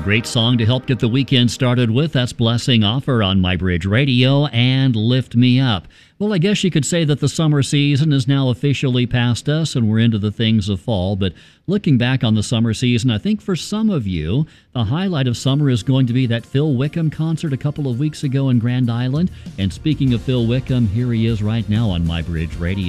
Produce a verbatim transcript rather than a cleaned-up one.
great song to help get the weekend started with. That's Blessing Offer on My Bridge Radio and Lift Me Up. Well, I guess you could say that the summer season is now officially past us and we're into the things of fall. But looking back on the summer season, I think for some of you, the highlight of summer is going to be that Phil Wickham concert a couple of weeks ago in Grand Island. And speaking of Phil Wickham, here he is right now on My Bridge Radio.